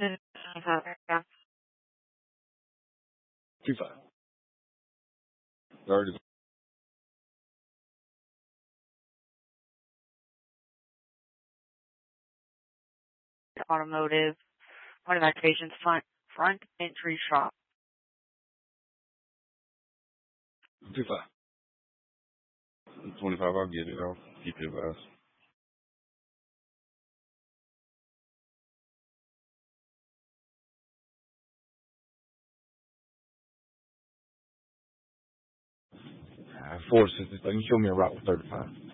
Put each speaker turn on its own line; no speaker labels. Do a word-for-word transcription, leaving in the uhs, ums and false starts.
Yeah.
Two five. Guard is
Automotive. One of my patients' front front entry shop.
two five. Twenty five. I'll get it. I'll keep you advised. Uh, four assistants. Can you show me a route for thirty five?